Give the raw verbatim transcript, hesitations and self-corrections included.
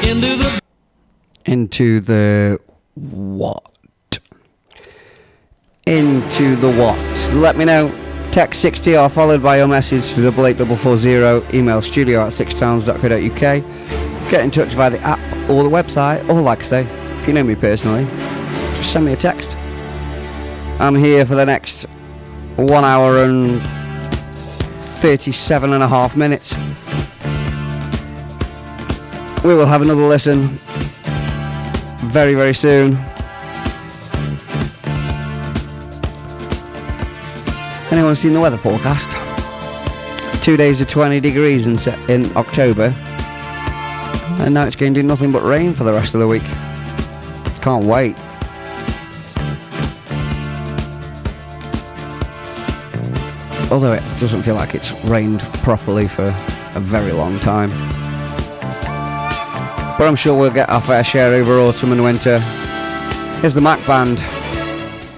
into the into the what? Into the what? Let me know. Text sixty or followed by your message to double eight double four zero. Email studio at six towns dot co dot uk. Get in touch via the app or the website, or like I say, if you know me personally, just send me a text. I'm here for the next one hour and thirty-seven and a half minutes. We will have another listen very, very soon. Anyone seen the weather forecast? Two days of twenty degrees in, se- in October, and now it's going to do nothing but rain for the rest of the week. Can't wait. Although it doesn't feel like it's rained properly for a very long time. But I'm sure we'll get our fair share over autumn and winter. Here's the Mac Band.